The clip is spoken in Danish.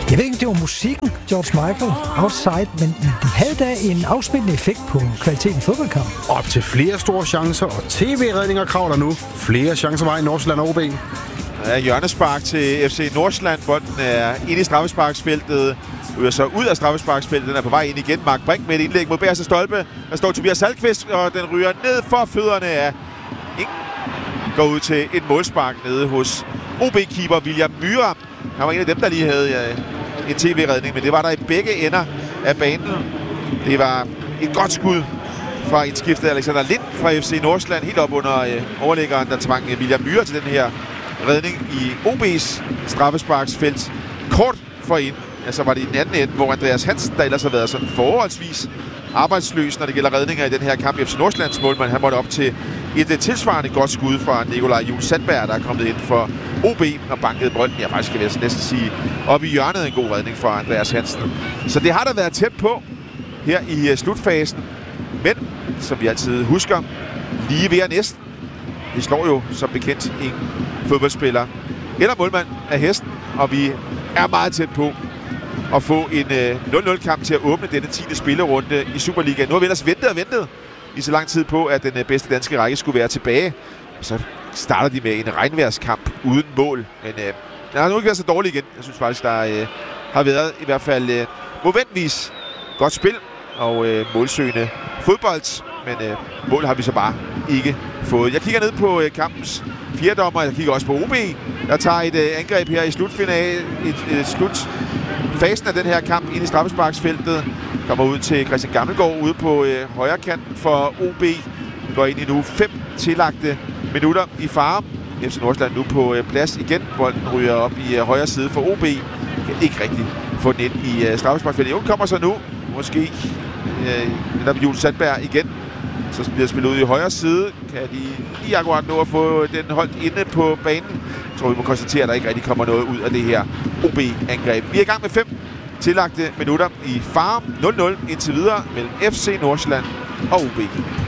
Jeg ved ikke, det var musikken, George Michael, Outside, men de havde da en afsmittende effekt på kvaliteten i fodboldkampen. Op til flere store chancer, og tv-redninger kravler nu. Flere chancer var i Nordsjælland og OB. Ja, hjørnespark til FC Nordsjælland. Bolden er inde i straffesparksfeltet. Ryger så ud af straffesparksfeltet. Den er på vej ind igen. Mark Brink med et indlæg mod Bagerste stolpe. Der står Tobias Salkvist, og den ryger ned for fødderne af ingen. Går ud til et målspark nede hos OB-keeper William Myhre. Han var en af dem, der lige havde en tv-redning, men det var der i begge ender af banen. Det var et godt skud fra indskiftet Alexander Lind fra FC Nordsjælland, helt op under overlæggeren, der tvang William Myhre til den her redning i OB's straffesparksfelt. Kort forinden, så var det i den anden ende, hvor Andreas Hansen, der ellers har været sådan forholdsvis arbejdsløs, når det gælder redninger i den her kamp. FC Nordsjællands målmand, han måtte op til et tilsvarende godt skud fra Nikolaj Juhl Sandberg, der er kommet ind for OB og bankede bolden. Jeg faktisk skal jeg næsten sige, op i hjørnet en god redning fra Andreas Hansen. Så det har da været tæt på her i slutfasen. Men, som vi altid husker, lige ved næsten. Vi slår jo som bekendt en fodboldspiller eller målmand af hesten, og vi er meget tæt på at få en 0-0-kamp til at åbne denne 10. spillerunde i Superligaen. Nu har vi ellers ventet i så lang tid på, at den bedste danske række skulle være tilbage. Så starter de med en regnværskamp uden mål. Men den har nu ikke været så dårlig igen. Jeg synes faktisk, der har været i hvert fald momentvis godt spil og målsøgende fodbold. Men mål har vi så bare ikke fået. Jeg kigger ned på kampens fjerdommer. Jeg kigger også på OB, der tager et angreb her i slutfinalen. Slutfasen af den her kamp ind i straffesparksfeltet. Kommer ud til Christian Gammelgaard ude på højre kanten for OB. Går ind i nu 5 tillagte minutter i fare. FC Nordsjælland nu på plads igen. Bolden ryger op i højre side for OB. Kan ikke rigtig få den ind i straffesparksfeltet. Jo, kommer så nu. Måske netop Juhl Sandberg igen. Så bliver spillet ud i højre side. Kan de lige akkurat nå at få den holdt inde på banen. Jeg tror, vi må konstatere, at der ikke rigtig kommer noget ud af det her OB-angreb. Vi er i gang med 5 tillagte minutter i fare. 0-0 indtil videre mellem FC Nordsjælland og OB.